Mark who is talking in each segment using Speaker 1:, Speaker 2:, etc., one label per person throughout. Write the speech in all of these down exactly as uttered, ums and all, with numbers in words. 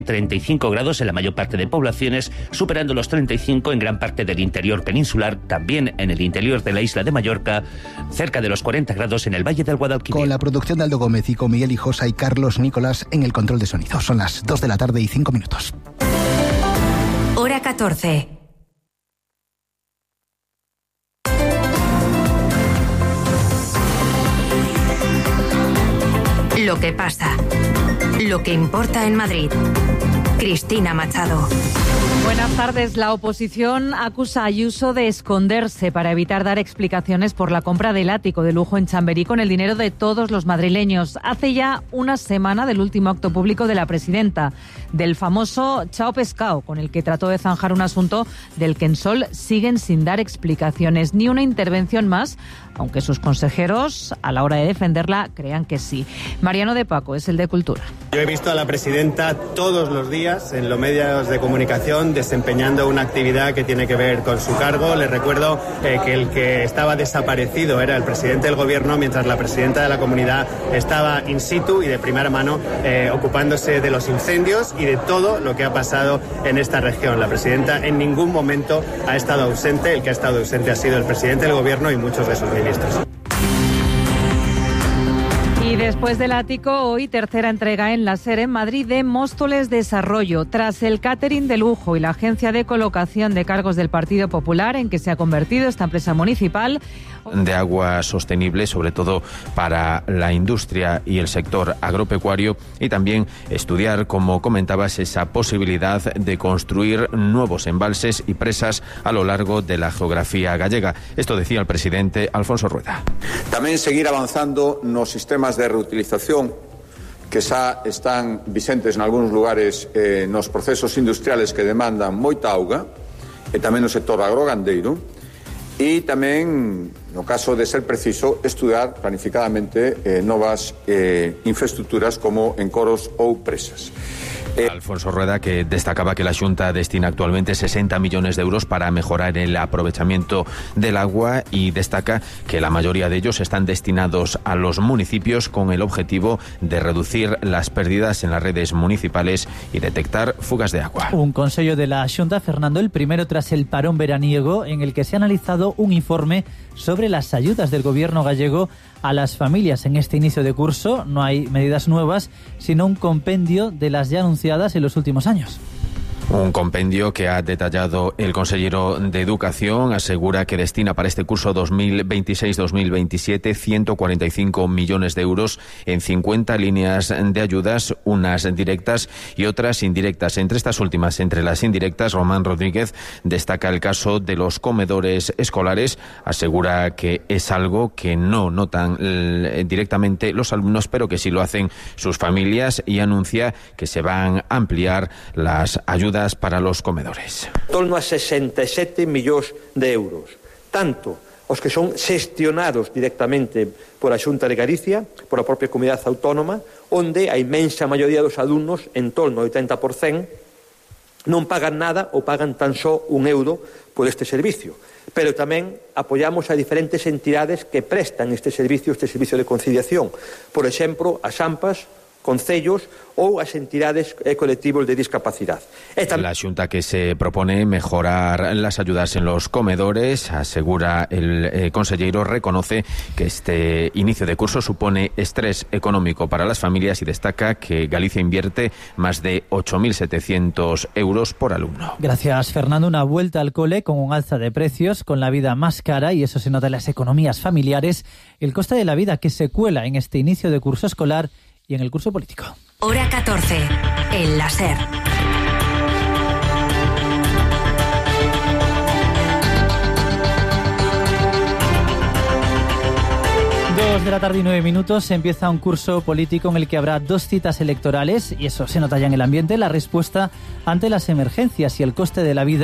Speaker 1: treinta y cinco grados en la mayor parte de poblaciones, superando los treinta y cinco en gran parte del interior peninsular, también en el interior de la isla de Mallorca, cerca de los cuarenta grados en el Valle del Guadalquivir.
Speaker 2: Con la producción de Aldo Gómez y con Miguel Hijosa y Carlos Nicolás en el control de sonido. Son las dos de la tarde y cinco minutos.
Speaker 3: Hora catorce. Lo que pasa. Lo que importa en Madrid. Cristina Machado.
Speaker 4: Buenas tardes. La oposición acusa a Ayuso de esconderse para evitar dar explicaciones por la compra del ático de lujo en Chamberí con el dinero de todos los madrileños. Hace ya una semana del último acto público de la presidenta, del famoso Chao Pescao, con el que trató de zanjar un asunto del que en Sol siguen sin dar explicaciones. Ni una intervención más, aunque sus consejeros, a la hora de defenderla, crean que sí. Mariano de Paco es el de Cultura.
Speaker 5: Yo he visto a la presidenta todos los días en los medios de comunicación desempeñando una actividad que tiene que ver con su cargo. Les recuerdo eh, que el que estaba desaparecido era el presidente del gobierno, mientras la presidenta de la comunidad estaba in situ y de primera mano eh, ocupándose de los incendios y de todo lo que ha pasado en esta región. La presidenta en ningún momento ha estado ausente. El que ha estado ausente ha sido el presidente del gobierno y muchos de sus ministros.
Speaker 4: Y después del ático, hoy tercera entrega en la SER en Madrid de Móstoles Desarrollo. Tras el catering de lujo y la agencia de colocación de cargos del Partido Popular en que se ha convertido esta empresa municipal.
Speaker 6: De agua sostenible, sobre todo para la industria y el sector agropecuario, y también estudiar, como comentabas, esa posibilidad de construir nuevos embalses y presas a lo largo de la geografía gallega. Esto decía el presidente Alfonso Rueda.
Speaker 7: Tamén seguir avanzando nos sistemas de reutilización que xa están vicentes en algúns lugares eh, nos procesos industriales que demandan moita auga, e tamén no sector agrogandeiro, e tamén, no caso de ser preciso, estudar planificadamente eh, novas eh, infraestructuras como encoros ou presas.
Speaker 6: Eh... Alfonso Rueda, que destacaba que la Xunta destina actualmente sesenta millones de euros para mejorar el aprovechamiento del agua, y destaca que la mayoría de ellos están destinados a los municipios con el objetivo de reducir las pérdidas en las redes municipales y detectar fugas de agua.
Speaker 8: Un consello de la Xunta, Fernando, el primero tras el parón veraniego, en el que se ha analizado un informe sobre las ayudas del gobierno gallego a las familias en este inicio de curso. No hay medidas nuevas, sino un compendio de las ya anunciadas en los últimos años.
Speaker 6: Un compendio que ha detallado el consejero de Educación. Asegura que destina para este curso dos mil veintiséis dos mil veintisiete ciento cuarenta y cinco millones de euros en cincuenta líneas de ayudas, unas directas y otras indirectas. Entre estas últimas, entre las indirectas, Román Rodríguez destaca el caso de los comedores escolares. Asegura que es algo que no notan directamente los alumnos, pero que sí lo hacen sus familias, y anuncia que se van a ampliar las ayudas para los comedores.
Speaker 9: Torno a sesenta e sete millóns de euros, tanto os que son xestionados directamente por a Xunta de Galicia, por a propia comunidade autónoma, onde a inmensa maioría dos alumnos, en torno ao oitenta por cento, non pagan nada ou pagan tan só un euro por este servicio. Pero tamén apoiamos a diferentes entidades que prestan este servicio, este servicio de conciliación. Por exemplo, as AMPAs, concellos ou as entidades e colectivos de discapacidade.
Speaker 6: Esta... La Xunta que se propone mejorar las ayudas en los comedores. Asegura el eh, consellero, reconoce que este inicio de curso supone estrés económico para las familias, y destaca que Galicia invierte más de ocho mil setecientos euros por alumno.
Speaker 8: Gracias, Fernando. Una vuelta al cole con un alza de precios, con la vida más cara, y eso se nota en las economías familiares. El coste de la vida que se cuela en este inicio de curso escolar y en el curso político.
Speaker 3: Hora catorce, en la SER.
Speaker 8: Dos de la tarde y nueve minutos. Empieza un curso político en el que habrá dos citas electorales, y eso se nota ya en el ambiente. La respuesta ante las emergencias y el coste de la vida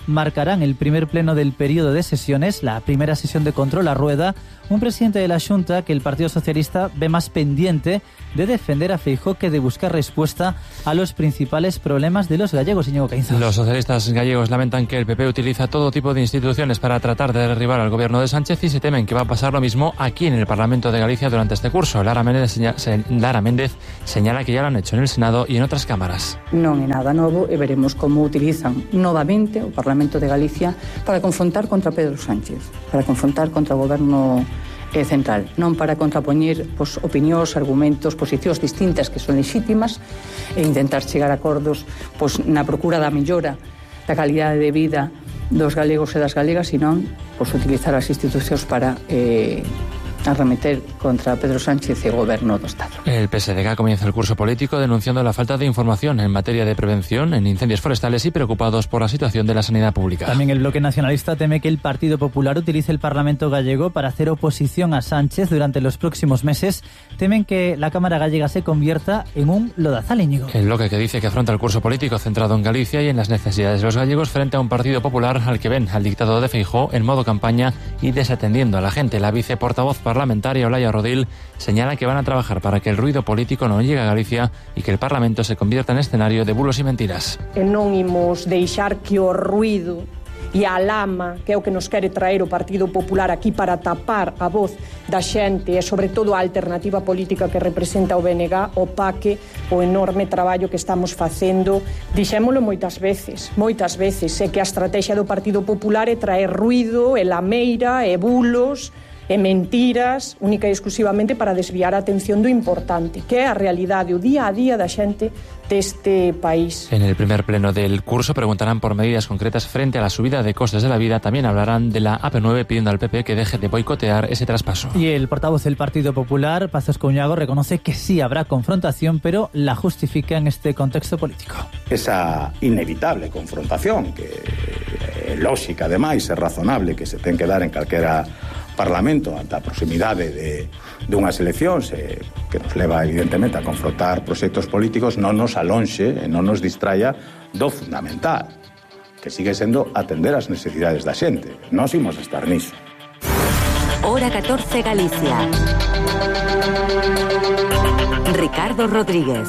Speaker 8: marcarán el primer pleno del periodo de sesiones, la primera sesión de control a rueda, un presidente de la Xunta que el Partido Socialista ve más pendiente de defender a Feijóo que de buscar respuesta a los principales problemas de los gallegos. Íñigo Caínzos.
Speaker 10: Los socialistas gallegos lamentan que el P P utiliza todo tipo de instituciones para tratar de derribar al gobierno de Sánchez y se temen que va a pasar lo mismo aquí en el Parlamento de Galicia durante este curso. Lara Méndez, señala, Lara Méndez señala que ya lo han hecho en el Senado y en otras cámaras.
Speaker 11: Non é nada novo e veremos como utilizan novamente o Parlamento de Galicia para confrontar contra Pedro Sánchez, para confrontar contra o goberno central, non para contrapoñer pois, opinións, argumentos, posicións distintas que son legítimas e intentar chegar a acordos pois, na procura da mellora da calidade de vida dos galegos e das galegas, senón pois, utilizar as institucións para eh, arremeter contra Pedro Sánchez y el gobierno do Estado.
Speaker 10: El P S D G comienza el curso político denunciando la falta de información en materia de prevención en incendios forestales y preocupados por la situación de la sanidad pública.
Speaker 8: También el bloque nacionalista teme que el Partido Popular utilice el Parlamento gallego para hacer oposición a Sánchez durante los próximos meses. Temen que la Cámara gallega se convierta en un lodazal, Íñigo.
Speaker 10: El bloque que dice que afronta el curso político centrado en Galicia y en las necesidades de los gallegos frente a un Partido Popular al que ven al dictado de Feijóo en modo campaña y desatendiendo a la gente. La viceportavoz parlamentaria Olaya Rodil señala que van a trabajar para que el ruido político no llegue a Galicia y que el Parlamento se convierta en escenario de bulos y mentiras.
Speaker 12: E non imos deixar que o ruido e a lama, que é o que nos quere traer o Partido Popular aquí para tapar a voz da xente e sobre todo a alternativa política que representa o B N G, opaque o enorme traballo que estamos facendo. Dixémolo moitas veces, moitas veces, é que a estrategia do Partido Popular é traer ruido, e lameira, e bulos, e mentiras, única e exclusivamente para desviar a atención do importante, que é a realidade, o día a día da xente deste país.
Speaker 10: En el primer pleno del curso preguntarán por medidas concretas frente a la subida de costes de la vida. También hablarán de la A P nueve pidiendo al P P que deje de boicotear ese traspaso.
Speaker 8: Y el portavoz del Partido Popular, Pazos Couñago, reconoce que sí habrá confrontación, pero la justifica en este contexto político.
Speaker 13: Esa inevitable confrontación, que é lógica ademais, é razonable que se ten que dar en calquera Parlamento ante a proximidade de, de unhas eleccións eh, que nos leva evidentemente a confrontar proxectos políticos, non nos alonxe e non nos distraia do fundamental, que sigue sendo atender as necesidades da xente. Nós imos estar niso.
Speaker 3: Hora catorce Galicia. Ricardo Rodríguez.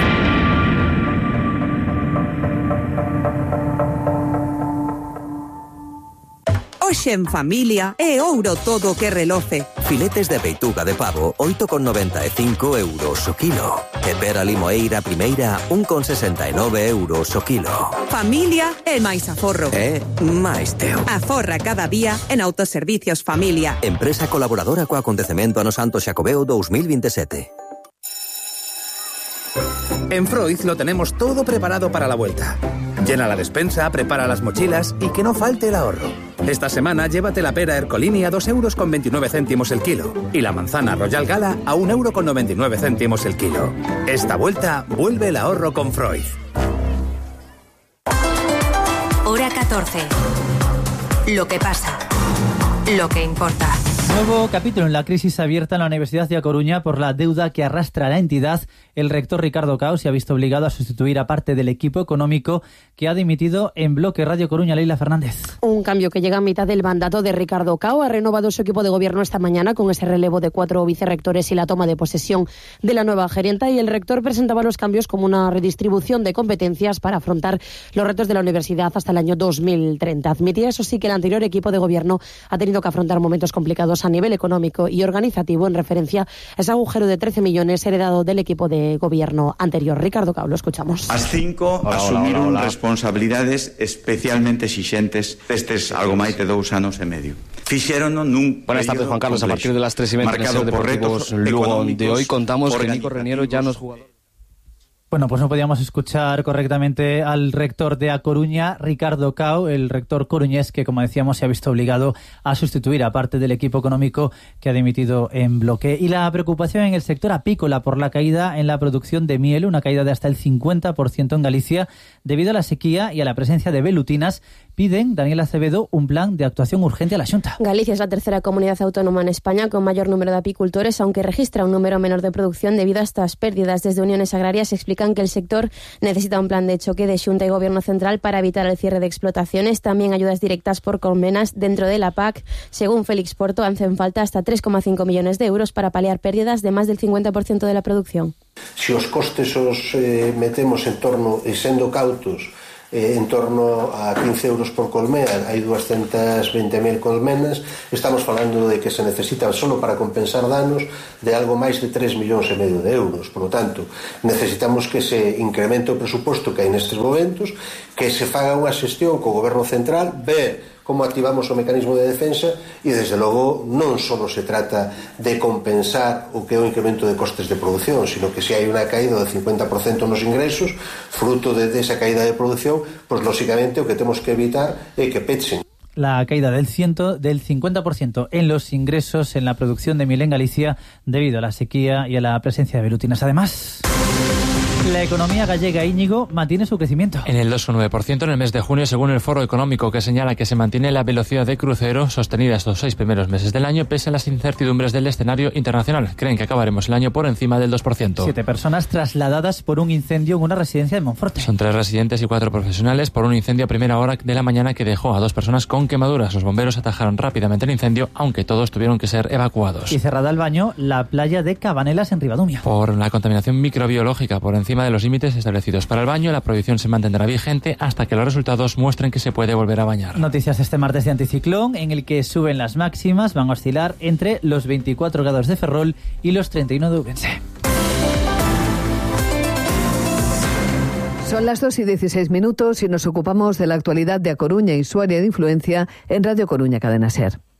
Speaker 14: Hoxe en familia é ouro todo que reloce. Filetes de peituga de pavo, oito con noventa e cinco euros o kilo. E pera limoeira primeira, un con sesenta e nove euros o kilo.
Speaker 15: Familia é máis aforro.
Speaker 14: É máis teu.
Speaker 15: Aforra cada día en Autoservicios Familia.
Speaker 14: Empresa colaboradora co acontecemento ano Santo Xacobeo dos mil veintisiete.
Speaker 16: En Freud lo tenemos todo preparado para la vuelta. Llena la despensa, prepara las mochilas y que no falte el ahorro. Esta semana llévate la pera Ercolini a dos euros con veintinueve céntimos el kilo y la manzana Royal Gala a un euro con noventa y nueve céntimos el kilo. Esta vuelta vuelve el ahorro con Freud.
Speaker 3: Hora catorce. Lo que pasa. Lo que importa.
Speaker 8: Nuevo capítulo en la crisis abierta en la Universidad de A Coruña por la deuda que arrastra la entidad. El rector Ricardo Cao se ha visto obligado a sustituir a parte del equipo económico que ha dimitido en bloque. Radio Coruña, Leila Fernández.
Speaker 17: Un cambio que llega a mitad del mandato de Ricardo Cao. Ha renovado su equipo de gobierno esta mañana con ese relevo de cuatro vicerrectores y la toma de posesión de la nueva gerenta. Y el rector presentaba los cambios como una redistribución de competencias para afrontar los retos de la universidad hasta el año dos mil treinta. Admitía, eso sí, que el anterior equipo de gobierno ha tenido que afrontar momentos complicados a nivel económico y organizativo en referencia a ese agujero de trece millones heredado del equipo de gobierno anterior. Ricardo Cao, lo escuchamos.
Speaker 18: As cinco hola, asumiron hola, hola. responsabilidades especialmente exixentes destes algo máis de dous anos e medio. Fixérono nun
Speaker 19: Buenas tardes, Juan Carlos. A partir de las tres y veinte en el Deportivos Lugo de hoy contamos que Nico Reniero ya no es jugador.
Speaker 8: Bueno, pues no podíamos escuchar correctamente al rector de A Coruña, Ricardo Cao, el rector coruñés que, como decíamos, se ha visto obligado a sustituir a parte del equipo económico que ha dimitido en bloque. Y la preocupación en el sector apícola por la caída en la producción de miel, una caída de hasta el cincuenta por ciento en Galicia, debido a la sequía y a la presencia de velutinas. Piden, Daniel Acevedo, un plan de actuación urgente a la Xunta.
Speaker 17: Galicia es la tercera comunidad autónoma en España con mayor número de apicultores, aunque registra un número menor de producción debido a estas pérdidas. Desde Uniones Agrarias se explica explican que el sector necesita un plan de choque de Xunta y Gobierno Central para evitar el cierre de explotaciones, también ayudas directas por colmenas dentro de la P A C. Según Félix Porto, hacen falta hasta tres coma cinco millones de euros para paliar pérdidas de más del cincuenta por ciento de la producción.
Speaker 20: Si os costes os eh, metemos en torno, e sendo cautos, eh, en torno a quince euros por colmena, hai doscientas veinte mil colmenas, estamos falando de que se necesita solo para compensar danos de algo máis de tres millóns e medio de euros. Por lo tanto, necesitamos que se incremente o presuposto que hai nestes momentos, que se faga unha xestión co Goberno Central, ver como activamos o mecanismo de defensa e, desde logo, non só se trata de compensar o que é o incremento de costes de produción, sino que se hai unha caída de cincuenta por ciento nos ingresos, fruto de, de esa caída de produción, pois, lóxicamente, o que temos que evitar é que pechen.
Speaker 8: La caída del, ciento, del cincuenta por ciento en los ingresos en la producción de miel en Galicia debido a la sequía y a la presencia de velutinas. Además, la economía gallega, Íñigo, mantiene su crecimiento.
Speaker 10: En el dos coma nueve por ciento en el mes de junio, según el Foro Económico, que señala que se mantiene la velocidad de crucero sostenida estos seis primeros meses del año, pese a las incertidumbres del escenario internacional. Creen que acabaremos el año por encima del dos por ciento.
Speaker 8: Siete personas trasladadas por un incendio en una residencia de Monforte.
Speaker 10: Son tres residentes y cuatro profesionales por un incendio a primera hora de la mañana que dejó a dos personas con quemaduras. Los bomberos atajaron rápidamente el incendio, aunque todos tuvieron que ser evacuados.
Speaker 8: Y cerrada al baño, la playa de Cabanelas en Ribadumia.
Speaker 10: Por la contaminación microbiológica por encima de los límites establecidos para el baño, la prohibición se mantendrá vigente hasta que los resultados muestren que se puede volver a bañar.
Speaker 8: Noticias este martes de anticiclón, en el que suben las máximas, van a oscilar entre los veinticuatro grados de Ferrol y los treinta y uno de Ourense.
Speaker 21: Son las dos y dieciséis minutos y nos ocupamos de la actualidad de A Coruña y su área de influencia en Radio Coruña Cadena SER.